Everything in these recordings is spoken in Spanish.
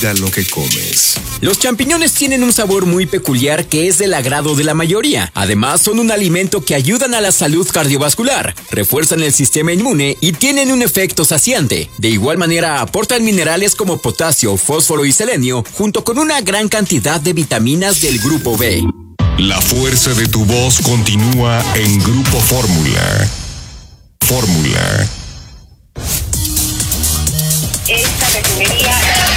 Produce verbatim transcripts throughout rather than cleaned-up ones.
a lo que comes. Los champiñones tienen un sabor muy peculiar que es del agrado de la mayoría. Además, son un alimento que ayudan a la salud cardiovascular, refuerzan el sistema inmune y tienen un efecto saciante. De igual manera, aportan minerales como potasio, fósforo y selenio, junto con una gran cantidad de vitaminas del grupo B. La fuerza de tu voz continúa en Grupo Fórmula. Fórmula. Esta refinería...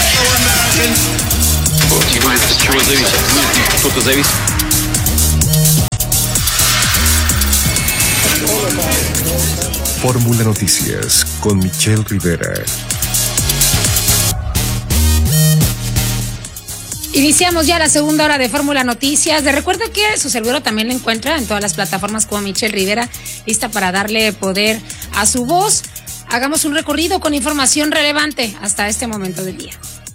Fórmula Noticias con Michelle Rivera. Iniciamos ya la segunda hora de Fórmula Noticias. De recuerda que su servidor también lo encuentra en todas las plataformas como Michelle Rivera, lista para darle poder a su voz. Hagamos un recorrido con información relevante hasta este momento del día.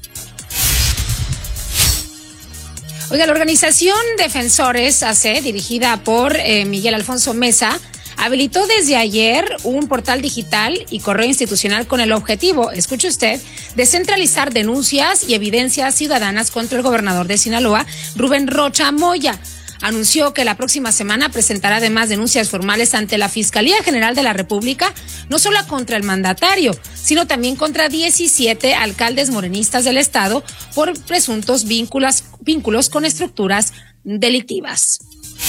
Oiga, la organización Defensores A C, dirigida por eh, Miguel Alfonso Mesa, habilitó desde ayer un portal digital y correo institucional con el objetivo, escuche usted, de centralizar denuncias y evidencias ciudadanas contra el gobernador de Sinaloa, Rubén Rocha Moya. Anunció que la próxima semana presentará además denuncias formales ante la Fiscalía General de la República, no solo contra el mandatario, sino también contra diecisiete alcaldes morenistas del estado por presuntos vínculos, vínculos con estructuras delictivas.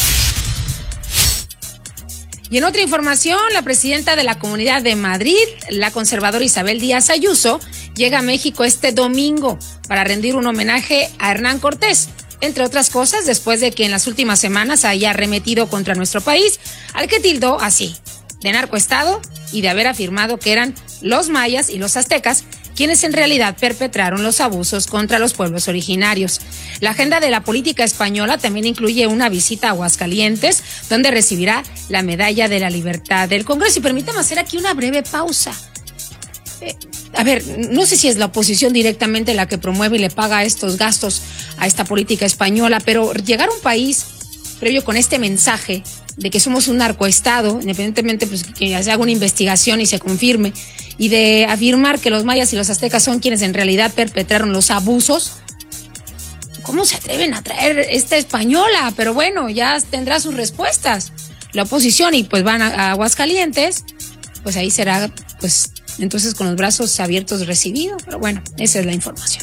Y en otra información, la presidenta de la Comunidad de Madrid, la conservadora Isabel Díaz Ayuso, llega a México este domingo para rendir un homenaje a Hernán Cortés, entre otras cosas, después de que en las últimas semanas haya arremetido contra nuestro país, al que tildó así, de narcoestado y de haber afirmado que eran los mayas y los aztecas quienes en realidad perpetraron los abusos contra los pueblos originarios. La agenda de la política española también incluye una visita a Aguascalientes, donde recibirá la Medalla de la Libertad del Congreso. Y permítame hacer aquí una breve pausa. Eh, a ver, no sé si es la oposición directamente la que promueve y le paga estos gastos a esta política española, pero llegar a un país previo con este mensaje de que somos un narcoestado, independientemente pues que se haga una investigación y se confirme, y de afirmar que los mayas y los aztecas son quienes en realidad perpetraron los abusos, ¿cómo se atreven a traer esta española? Pero bueno, ya tendrá sus respuestas la oposición y pues van a, a Aguascalientes, pues ahí será pues entonces con los brazos abiertos recibido, pero bueno, esa es la información.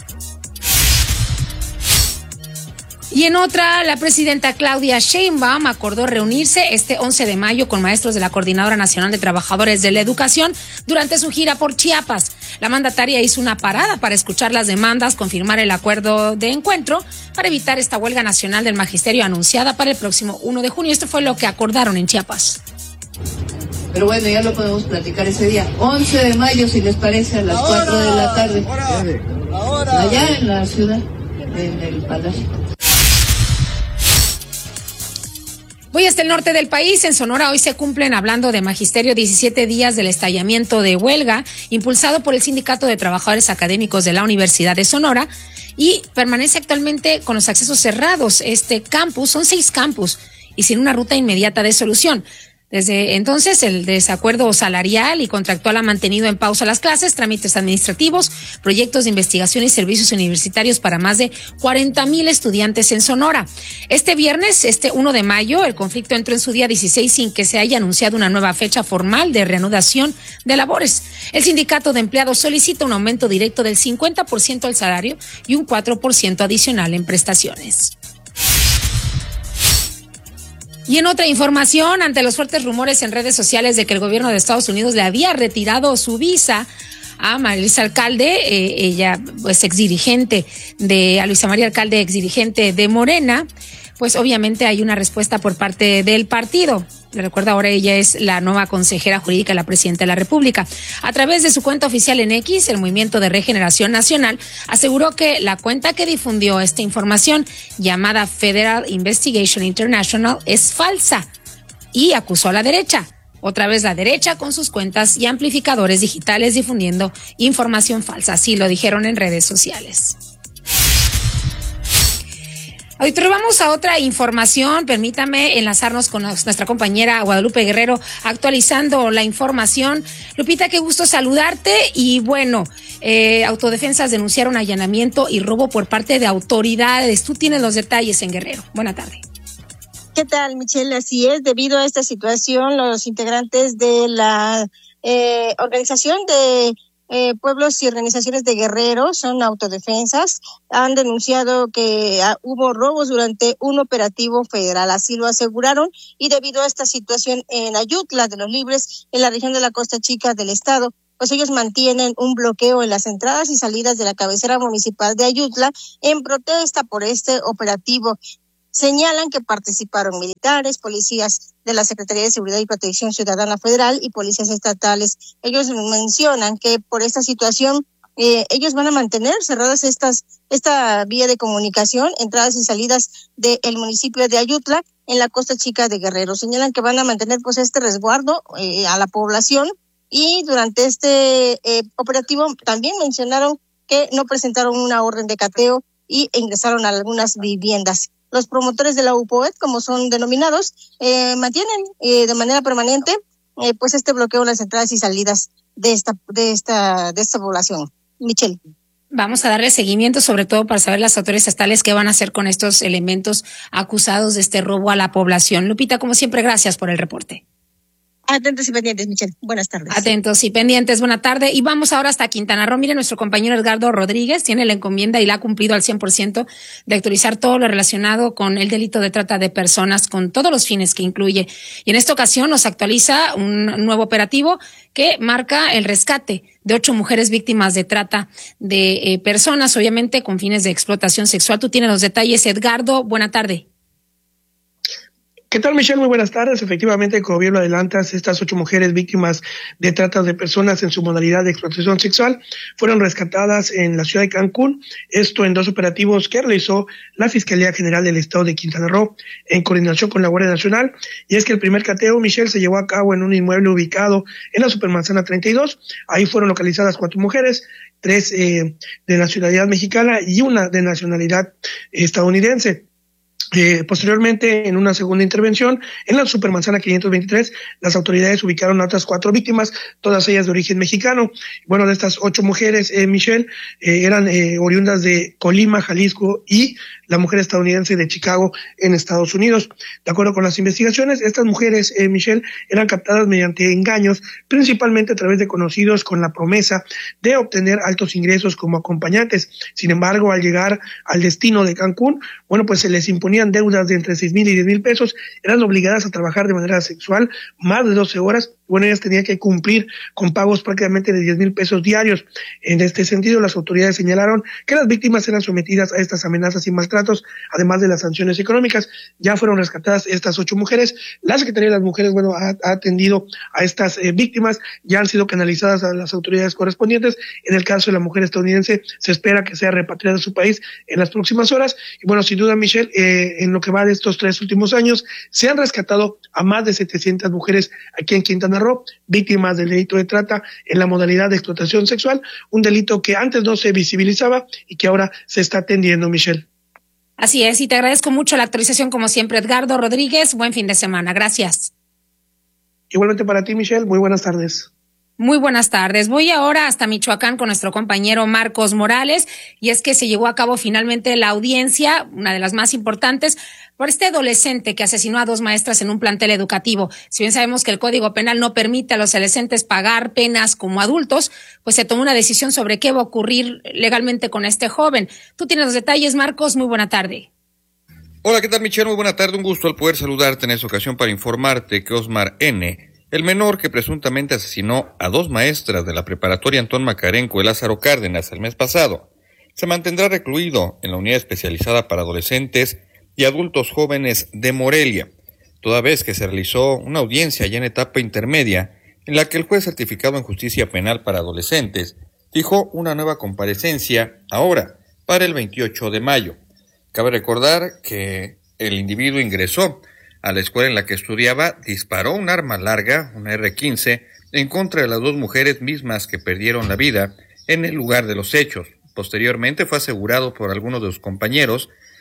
Y en otra, la presidenta Claudia Sheinbaum acordó reunirse este once de mayo con maestros de la Coordinadora Nacional de Trabajadores de la Educación durante su gira por Chiapas. La mandataria hizo una parada para escuchar las demandas, confirmar el acuerdo de encuentro para evitar esta huelga nacional del magisterio anunciada para el próximo primero de junio. Esto fue lo que acordaron en Chiapas. Pero bueno, ya lo podemos platicar ese día. once de mayo, si les parece, a las ahora, cuatro de la tarde. Ahora, ahora. Allá en la ciudad, en el Palacio. Voy hasta el norte del país. En Sonora hoy se cumplen, hablando de magisterio, diecisiete días del estallamiento de huelga impulsado por el Sindicato de Trabajadores Académicos de la Universidad de Sonora, y permanece actualmente con los accesos cerrados este campus. Son seis campus y sin una ruta inmediata de solución. Desde entonces, el desacuerdo salarial y contractual ha mantenido en pausa las clases, trámites administrativos, proyectos de investigación y servicios universitarios para más de cuarenta mil estudiantes en Sonora. Este viernes, este primero de mayo, el conflicto entró en su día dieciséis sin que se haya anunciado una nueva fecha formal de reanudación de labores. El sindicato de empleados solicita un aumento directo del cincuenta por ciento al salario y un cuatro por ciento adicional en prestaciones. Y en otra información, ante los fuertes rumores en redes sociales de que el gobierno de Estados Unidos le había retirado su visa a Marisa Alcalde, eh, ella pues exdirigente de, a Luisa María Alcalde, exdirigente de Morena, pues obviamente hay una respuesta por parte del partido. Le recuerdo, ahora ella es la nueva consejera jurídica de la presidenta de la República. A través de su cuenta oficial en X, el Movimiento de Regeneración Nacional aseguró que la cuenta que difundió esta información, llamada Federal Investigation International, es falsa, y acusó a la derecha. Otra vez la derecha con sus cuentas y amplificadores digitales difundiendo información falsa. Así lo dijeron en redes sociales. Auditorio, vamos a otra información. Permítame enlazarnos con nuestra compañera Guadalupe Guerrero actualizando la información. Lupita, qué gusto saludarte. Y bueno, eh, autodefensas denunciaron allanamiento y robo por parte de autoridades. Tú tienes los detalles en Guerrero. Buena tarde. ¿Qué tal, Michelle? Así es, debido a esta situación, los integrantes de la eh, organización de Eh, pueblos y organizaciones de Guerrero, son autodefensas, han denunciado que ah, hubo robos durante un operativo federal, así lo aseguraron, y debido a esta situación en Ayutla de los Libres, en la región de la Costa Chica del estado, pues ellos mantienen un bloqueo en las entradas y salidas de la cabecera municipal de Ayutla en protesta por este operativo. Señalan que participaron militares, policías de la Secretaría de Seguridad y Protección Ciudadana Federal y policías estatales. Ellos mencionan que por esta situación eh, ellos van a mantener cerradas estas esta vía de comunicación, entradas y salidas del municipio de Ayutla en la Costa Chica de Guerrero. Señalan que van a mantener pues este resguardo eh, a la población, y durante este eh, operativo también mencionaron que no presentaron una orden de cateo y ingresaron a algunas viviendas. Los promotores de la U P O E T, como son denominados, eh, mantienen eh, de manera permanente eh, pues este bloqueo en las entradas y salidas de esta de esta de esta población. Michelle. Vamos a darle seguimiento, sobre todo para saber las autoridades estatales qué van a hacer con estos elementos acusados de este robo a la población. Lupita, como siempre, gracias por el reporte. Atentos y pendientes, Michelle. Buenas tardes. Atentos y pendientes, buena tarde. Y vamos ahora hasta Quintana Roo. Mire, nuestro compañero Edgardo Rodríguez tiene la encomienda y la ha cumplido al cien por ciento de actualizar todo lo relacionado con el delito de trata de personas, con todos los fines que incluye. Y en esta ocasión nos actualiza un nuevo operativo que marca el rescate de ocho mujeres víctimas de trata de eh, personas, obviamente con fines de explotación sexual. Tú tienes los detalles, Edgardo. Buena tarde. ¿Qué tal, Michelle? Muy buenas tardes. Efectivamente, como bien lo adelantas, estas ocho mujeres víctimas de trata de personas en su modalidad de explotación sexual fueron rescatadas en la ciudad de Cancún, esto en dos operativos que realizó la Fiscalía General del Estado de Quintana Roo en coordinación con la Guardia Nacional. Y es que el primer cateo, Michelle, se llevó a cabo en un inmueble ubicado en la Supermanzana treinta y dos. Ahí fueron localizadas cuatro mujeres, tres eh, de nacionalidad mexicana y una de nacionalidad estadounidense. Eh, posteriormente, en una segunda intervención, en la Supermanzana quinientos veintitrés, las autoridades ubicaron a otras cuatro víctimas, todas ellas de origen mexicano. Bueno, de estas ocho mujeres, eh, Michelle, eh, eran eh, oriundas de Colima, Jalisco, y la mujer estadounidense de Chicago, en Estados Unidos. De acuerdo con las investigaciones, estas mujeres, eh, Michelle, eran captadas mediante engaños, principalmente a través de conocidos, con la promesa de obtener altos ingresos como acompañantes. Sin embargo, al llegar al destino de Cancún, bueno, pues se les imponía deudas de entre seis mil y diez mil pesos, eran obligadas a trabajar de manera sexual más de doce horas. Bueno, ellas tenían que cumplir con pagos prácticamente de diez mil pesos diarios. En este sentido, las autoridades señalaron que las víctimas eran sometidas a estas amenazas y maltratos, además de las sanciones económicas. Ya fueron rescatadas estas ocho mujeres. La Secretaría de las Mujeres, bueno, ha, ha atendido a estas eh, víctimas, ya han sido canalizadas a las autoridades correspondientes. En el caso de la mujer estadounidense, se espera que sea repatriada a su país en las próximas horas. Y bueno, sin duda, Michelle, eh, en lo que va de estos tres últimos años, se han rescatado a más de setecientas mujeres aquí en Quintana Roo, víctimas del delito de trata en la modalidad de explotación sexual, un delito que antes no se visibilizaba y que ahora se está atendiendo, Michelle. Así es, y te agradezco mucho la actualización, como siempre, Edgardo Rodríguez. Buen fin de semana. Gracias. Igualmente para ti, Michelle. Muy buenas tardes. Muy buenas tardes. Voy ahora hasta Michoacán con nuestro compañero Marcos Morales, y es que se llevó a cabo finalmente la audiencia, una de las más importantes, por este adolescente que asesinó a dos maestras en un plantel educativo. Si bien sabemos que el Código Penal no permite a los adolescentes pagar penas como adultos, pues se tomó una decisión sobre qué va a ocurrir legalmente con este joven. Tú tienes los detalles, Marcos. Muy buena tarde. Hola, ¿qué tal, Michelle? Muy buena tarde. Un gusto al poder saludarte en esta ocasión para informarte que Osmar N., el menor que presuntamente asesinó a dos maestras de la preparatoria Antón Macarenco de Lázaro Cárdenas el mes pasado, se mantendrá recluido en la unidad especializada para adolescentes y adultos jóvenes de Morelia, toda vez que se realizó una audiencia ya en etapa intermedia en la que el juez certificado en justicia penal para adolescentes fijó una nueva comparecencia ahora para el veintiocho de mayo. Cabe recordar que el individuo ingresó a la escuela en la que estudiaba, disparó un arma larga, una erre quince, en contra de las dos mujeres mismas que perdieron la vida en el lugar de los hechos. Posteriormente fue asegurado por algunos de sus compañeros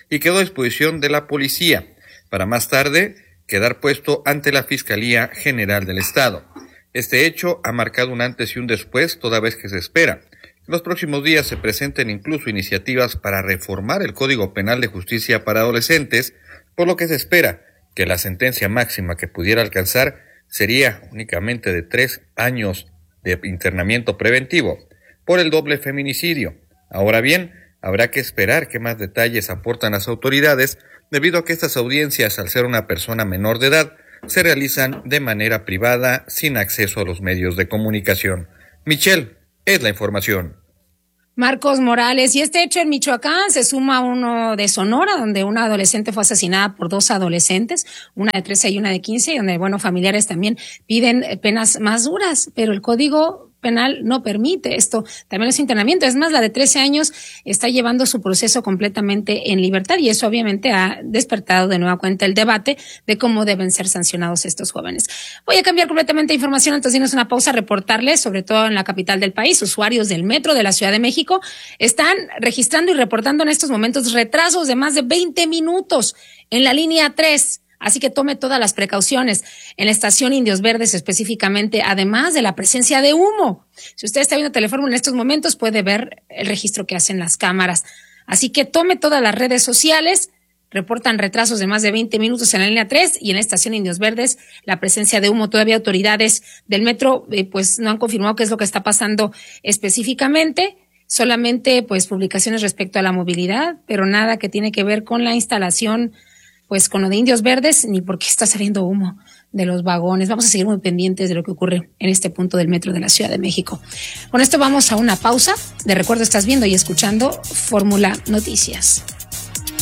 y quedó a disposición de la policía, para más tarde quedar puesto ante la Fiscalía General del Estado. Este hecho ha marcado un antes y un después, toda vez que se espera que en los próximos días se presenten incluso iniciativas para reformar el Código Penal de Justicia para adolescentes, por lo que se espera que la sentencia máxima que pudiera alcanzar sería únicamente de tres años de internamiento preventivo por el doble feminicidio. Ahora bien, habrá que esperar qué más detalles aportan las autoridades, debido a que estas audiencias, al ser una persona menor de edad, se realizan de manera privada, sin acceso a los medios de comunicación. Michelle, es la información. Marcos Morales, y este hecho en Michoacán se suma a uno de Sonora, donde una adolescente fue asesinada por dos adolescentes, una de trece y una de quince, y donde, bueno, familiares también piden penas más duras, pero el Código Penal no permite esto, también es internamiento. Es más, la de trece años está llevando su proceso completamente en libertad, y eso obviamente ha despertado de nueva cuenta el debate de cómo deben ser sancionados estos jóvenes. Voy a cambiar completamente de información, antes de irnos a una pausa, reportarles, sobre todo en la capital del país, usuarios del metro de la Ciudad de México están registrando y reportando en estos momentos retrasos de más de veinte minutos en la línea tres. Así que tome todas las precauciones en la estación Indios Verdes específicamente, además de la presencia de humo. Si usted está viendo Telefórmula en estos momentos, puede ver el registro que hacen las cámaras. Así que tome todas las redes sociales, reportan retrasos de más de veinte minutos en la línea tres y en la estación Indios Verdes la presencia de humo. Todavía autoridades del metro eh, pues no han confirmado qué es lo que está pasando específicamente. Solamente pues publicaciones respecto a la movilidad, pero nada que tiene que ver con la instalación, pues con lo de Indios Verdes, ni por qué está saliendo humo de los vagones. Vamos a seguir muy pendientes de lo que ocurre en este punto del metro de la Ciudad de México. Con esto vamos a una pausa. De recuerdo, estás viendo y escuchando Fórmula Noticias.